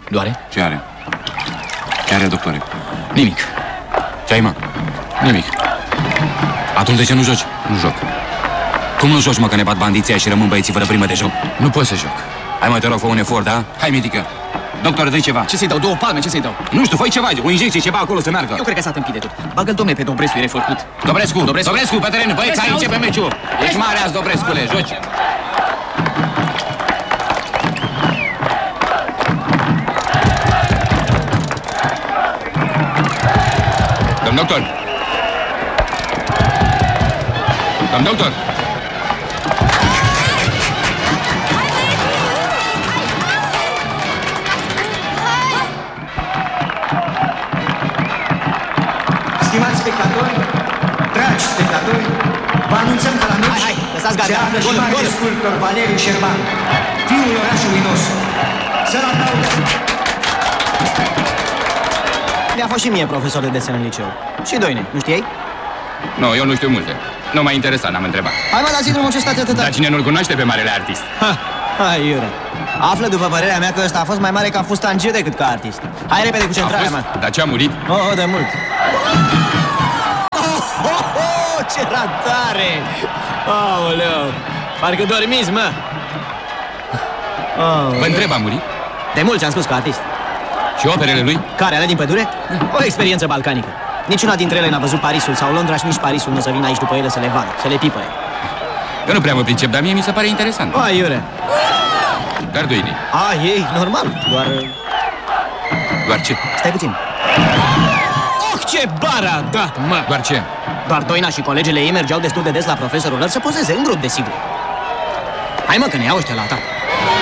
Doare? Ce are? Ce are, doctore? Nimic. Ce ai, mă? Nimic. Atunci de ce nu joci? Nu joc. Cum nu joci, mă, că ne bat bandiția și rămân băieții fără primă de joc? Nu pot să joc. Hai, mă, te rog, fă un efort, da? Hai, Mitică. Doctor, dă ceva. Ce să-i dau? 2 palme? Ce să-i dau? Nu știu, fă-i ceva, o injecție, ceva acolo să meargă. Eu cred că s-a tâmpit de tot. Bagă-l, domne, pe Dobrescu, e refăcut. Dobrescu, pe teren, băieți, hai, începe meciul. Ești mare azi, Dobrescule, joci. Domn doctor! Domn doctor! Stimați spectatori, dragi spectatori, vă anunțăm că la meci lăsați gata. se află și Golul, mare golul. sculptor Valeriu Șerban, fiul orașului nostru. Să-l aplaudăm! Mi-a fost și mie profesor de desen în liceu. Și Doine, nu știai? Nu, eu nu știu multe. Nu m-a interesat, n-am întrebat. Hai mă, dați drumul ce stați atâta. Dar cine nu-l cunoaște pe marele artist? Hai, iure. Află după părerea mea că ăsta a fost mai mare ca fustanger decât ca artist. Hai repede cu centrarea mea. Dar ce a murit? Oh, de mult. Ce ratare! Aoleu! Parcă dormiți, mă! Vă întreb, a murit? De mult ți-am spus că artist. Și operele lui? Care, alea din pădure? O experiență balcanică. Niciuna dintre ele n-a văzut Parisul sau Londra și nici Parisul nu o să vină aici după ele să le vadă, să le pipăie. Eu nu prea mă pricep, dar mie mi se pare interesant. Hai, iure. Garduini. Ei, normal, doar... Doar ce? Stai puțin. Oh, ce bară a dat, mă! Doar ce? Doar Doina și colegele ei mergeau destul de des la profesorul lor să pozeze în grup, desigur. Hai, mă, că ne iau ăștia la atac.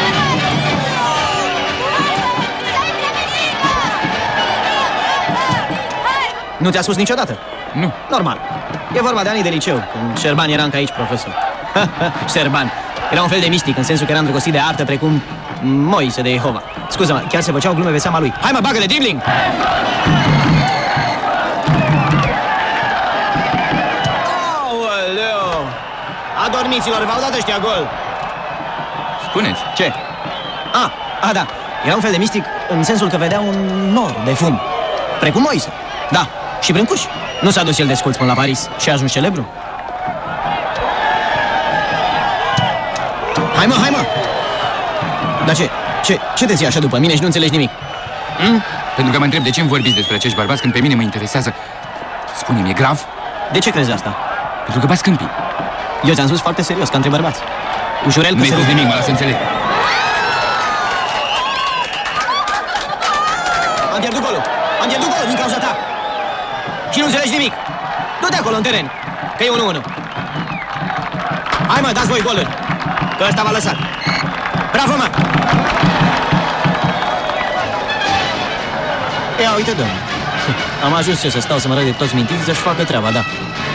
Nu ți-a spus niciodată? Nu. Normal. E vorba de anii de liceu, când Șerban era încă aici profesor. Șerban. Era un fel de mistic, în sensul că era îndrăgostit de artă, precum Moise de Jehova. Scuză-mă, chiar se făceau glume pe seama lui. Hai, mă, bagă-le, dribbling! Aoleu! Adormiților, v-au dat ăștia gol. Spuneți. Ce? Da. Era un fel de mistic în sensul că vedea un nor de fum. Precum Moise. Da, și Brâncuș. Nu s-a dus el desculț până la Paris și a ajuns celebru? Hai, mă! Dar ce te ții așa după mine și nu înțelegi nimic? Pentru că mă întreb de ce îmi vorbiți despre acești bărbați când pe mine mă interesează. Spune-mi, e grav? De ce crezi asta? Pentru că bați câmpii. Eu ți-am spus foarte serios, ca între bărbați. Ușurel Nu că mi-ai se... spus nimic, mă las să înțeleg. Am pierdut golul din cauza ta. Și nu înțelegi nimic. Du-te acolo în teren, că e 1-1. Hai, mă, dați voi goluri, că ăsta v-a lăsat. Bravo, mă! Ia, uite, domnule. Am ajuns eu să stau să mă rog de toți mintiți să-și facă treaba, da.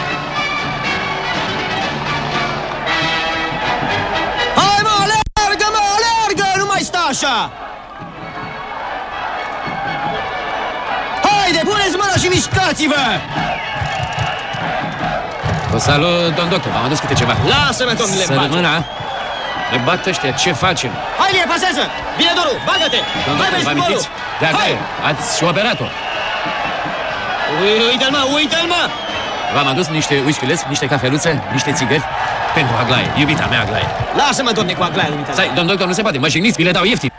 Hai, mă, alergă, nu mai sta așa! Haide, puneți mâna și mișcați-vă! Vă salut, domn doctor, v-am adus câte ceva. Lasă-mă, domnule, Să rămână. Ne bat ăștia, ce facem? Hai, Lie, pasează! Vine dorul, bagă-te! Domn doctor, vă amintiți? De Aglaie, ați și operat-o. Uită-l, mă! V-am adus niște uisculeți, niște cafeluțe, niște țigări pentru Aglaie, iubita mea Aglaie. Lasă-mă, domne, cu Aglaie, dumitale. Stai, domn doctor, nu se poate, mă jigniți, vi le dau ieftin.